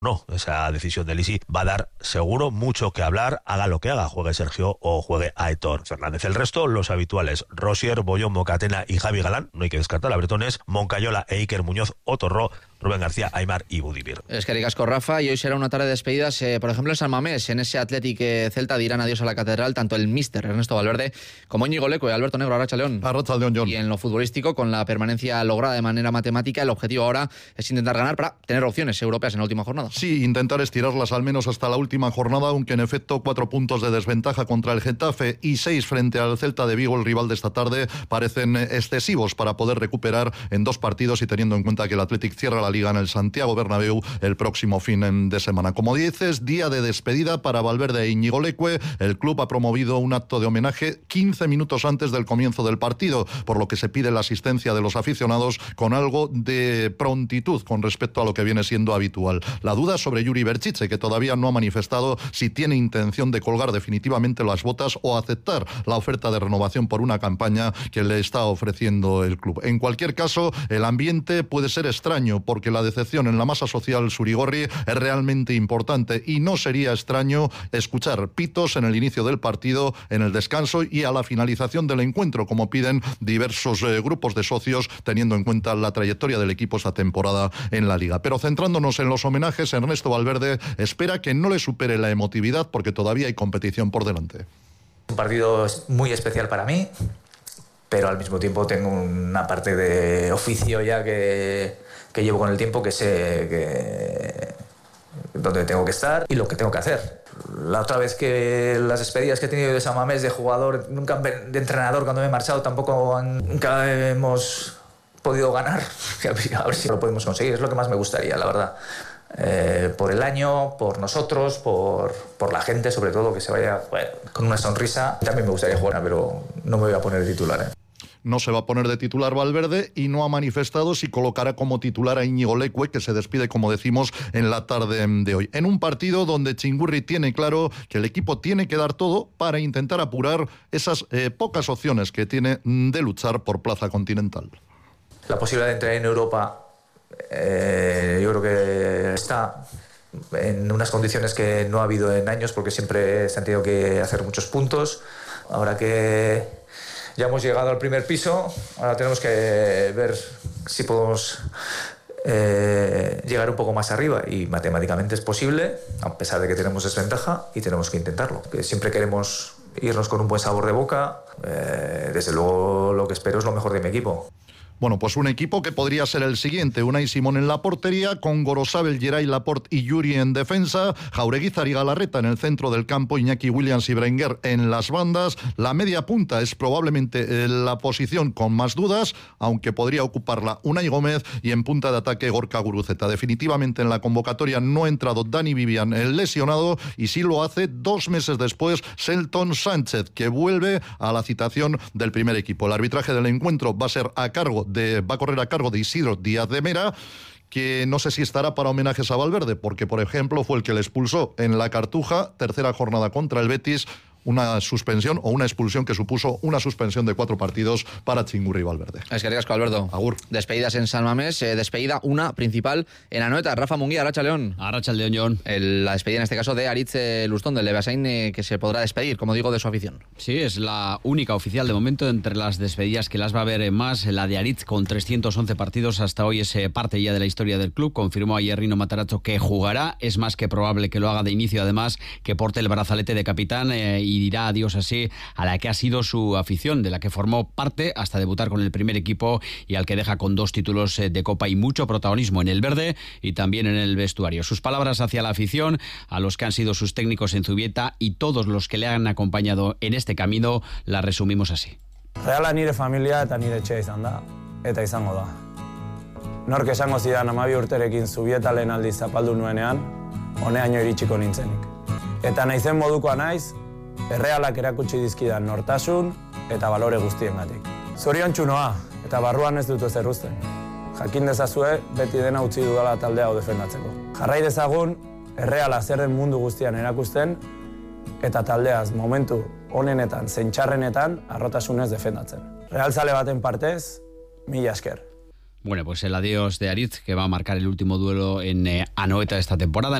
No, esa decisión de Lisi va a dar seguro mucho que hablar, haga lo que haga, juegue Sergio o juegue Aitor Fernández. El resto, los habituales, Rosier, Bollón, Mocatena y Javi Galán, no hay que descartar a bretones, Moncayola e Iker Muñoz, Otorró, Rubén García, Aimar y Budimir. Es que ricasco, Rafa, y hoy será una tarde de despedidas, por ejemplo en San Mamés, en ese Athletic Celta dirán adiós a la catedral, tanto el míster Ernesto Valverde como Íñigo Leco y Alberto Negro. Arratsaldeon. Arratsaldeon, John. Y en lo futbolístico, con la permanencia lograda de manera matemática, el objetivo ahora es intentar ganar para tener opciones europeas en la última jornada. Sí, intentar estirarlas al menos hasta la última jornada, aunque en efecto 4 puntos de desventaja contra el Getafe y 6 frente al Celta de Vigo, el rival de esta tarde, parecen excesivos para poder recuperar en 2 partidos y teniendo en cuenta que el Athletic cierra la Liga en el Santiago Bernabéu el próximo fin de semana. Como dices, día de despedida para Valverde e Íñigo Leque. El club ha promovido un acto de homenaje 15 minutos antes del comienzo del partido, por lo que se pide la asistencia de los aficionados con algo de prontitud con respecto a lo que viene siendo habitual. La duda sobre Yuri Berchiche, que todavía no ha manifestado si tiene intención de colgar definitivamente las botas o aceptar la oferta de renovación por una campaña que le está ofreciendo el club. En cualquier caso, el ambiente puede ser extraño porque la decepción en la masa social surigorri es realmente importante y no sería extraño escuchar pitos en el inicio del partido, en el descanso y a la finalización del encuentro, como piden diversos grupos de socios, teniendo en cuenta la trayectoria del equipo esta temporada en la Liga. Pero centrándonos en los homenajes, Ernesto Valverde espera que no le supere la emotividad porque todavía hay competición por delante. Un partido muy especial para mí, pero al mismo tiempo tengo una parte de oficio ya que llevo con el tiempo, que sé dónde tengo que estar y lo que tengo que hacer. La otra vez que las despedidas que he tenido de San Mamés de jugador, nunca de entrenador cuando me he marchado, nunca hemos podido ganar. A ver si lo podemos conseguir, es lo que más me gustaría, la verdad. Por el año, por nosotros, por la gente, sobre todo, que se vaya con una sonrisa. También me gustaría jugar, pero no me voy a poner de titular. No se va a poner de titular Valverde y no ha manifestado si colocará como titular a Íñigo Leque, que se despide, como decimos, en la tarde de hoy. En un partido donde Chingurri tiene claro que el equipo tiene que dar todo para intentar apurar esas pocas opciones que tiene de luchar por plaza continental. La posibilidad de entrar en Europa, yo creo que está en unas condiciones que no ha habido en años, porque siempre se han tenido que hacer muchos puntos. Ahora que ya hemos llegado al primer piso, ahora tenemos que ver si podemos llegar un poco más arriba, y matemáticamente es posible, a pesar de que tenemos desventaja, y tenemos que intentarlo. Siempre queremos irnos con un buen sabor de boca. Desde luego lo que espero es lo mejor de mi equipo. Bueno, pues un equipo que podría ser el siguiente: Unai Simón en la portería, con Gorosabel, Geray, Laporte y Yuri en defensa, Jauregui, Zarigalarreta en el centro del campo, Iñaki Williams y Berenguer en las bandas. La media punta es probablemente la posición con más dudas, aunque podría ocuparla Unai Gómez, y en punta de ataque Gorka Guruceta. Definitivamente en la convocatoria no ha entrado Dani Vivian, el lesionado, y sí lo hace 2 meses después Selton Sánchez, que vuelve a la citación del primer equipo. El arbitraje del encuentro va a correr a cargo de Isidro Díaz de Mera, que no sé si estará para homenajes a Valverde, porque por ejemplo fue el que le expulsó en la Cartuja, tercera jornada contra el Betis, una suspensión o una expulsión que supuso una suspensión de 4 partidos para Chingurri Valverde. Es que ricasco, Alberto. Agur. Despedidas en San Mamés, despedida una principal en Anoeta. Rafa Munguía, Arratsaldeon. Arratsaldeon, John. La despedida en este caso de Aritz Lustón, del Levasain, que se podrá despedir, como digo, de su afición. Sí, es la única oficial de momento entre las despedidas que las va a haber más. La de Aritz, con 311 partidos hasta hoy, es parte ya de la historia del club. Confirmó ayer Rino Matarazzo que jugará. Es más que probable que lo haga de inicio, además, que porte el brazalete de capitán y dirá adiós así a la que ha sido su afición, de la que formó parte hasta debutar con el primer equipo y al que deja con 2 títulos de Copa y mucho protagonismo en el verde y también en el vestuario. Sus palabras hacia la afición, a los que han sido sus técnicos en Zubieta y todos los que le han acompañado en este camino, las resumimos así. Reala nire familia eta nire etxea izan da, eta izango da. Nork esango zidan 12 urterekin Zubieta lehen aldiz zapaldu nuenean, honeaino iritsiko nintzenik. Eta naizen modukoa naiz, Errealak erakutsi dizkidan nortasun eta balore guztiengatik. Zoriontsu noa, eta barruan ez dut ezer uzten. Jakin dezazue, beti dena utzi dudala taldea hau defendatzeko. Jarrai dezagun, Erreala zer den mundu guztian erakusten, eta taldeaz momentu honenetan, zein txarrenetan, harrotasunez defendatzen. Realzale baten partez, mila esker. Bueno, pues el adiós de Aritz, que va a marcar el último duelo en Anoeta esta temporada.